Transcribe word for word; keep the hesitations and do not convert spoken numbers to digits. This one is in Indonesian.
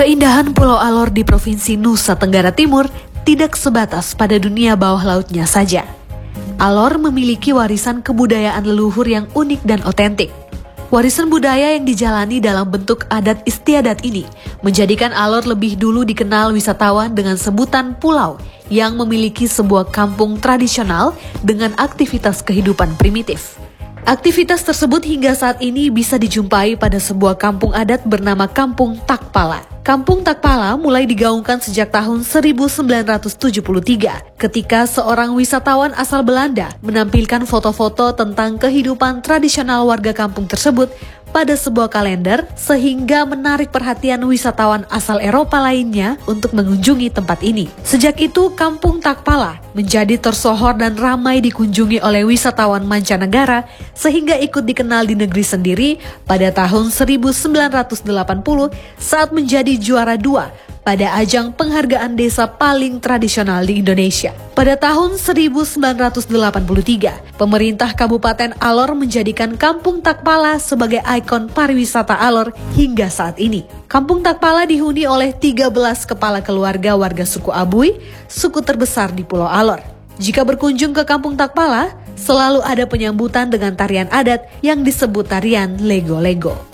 Keindahan Pulau Alor di Provinsi Nusa Tenggara Timur tidak sebatas pada dunia bawah lautnya saja. Alor memiliki warisan kebudayaan leluhur yang unik dan otentik. Warisan budaya yang dijalani dalam bentuk adat istiadat ini menjadikan Alor lebih dulu dikenal wisatawan dengan sebutan pulau yang memiliki sebuah kampung tradisional dengan aktivitas kehidupan primitif. Aktivitas tersebut hingga saat ini bisa dijumpai pada sebuah kampung adat bernama Kampung Takpala. Kampung Takpala mulai digaungkan sejak tahun seribu sembilan ratus tujuh puluh tiga ketika seorang wisatawan asal Belanda menampilkan foto-foto tentang kehidupan tradisional warga kampung tersebut pada sebuah kalender sehingga menarik perhatian wisatawan asal Eropa lainnya untuk mengunjungi tempat ini. Sejak itu, Kampung Takpala menjadi tersohor dan ramai dikunjungi oleh wisatawan mancanegara sehingga ikut dikenal di negeri sendiri pada tahun seribu sembilan ratus delapan puluh saat menjadi juara dua pada ajang penghargaan desa paling tradisional di Indonesia. Pada tahun seribu sembilan ratus delapan puluh tiga, pemerintah Kabupaten Alor menjadikan Kampung Takpala sebagai ikon pariwisata Alor hingga saat ini. Kampung Takpala dihuni oleh tiga belas kepala keluarga warga suku Abui, suku terbesar di Pulau Alor. Jika berkunjung ke Kampung Takpala, selalu ada penyambutan dengan tarian adat yang disebut tarian lego-lego.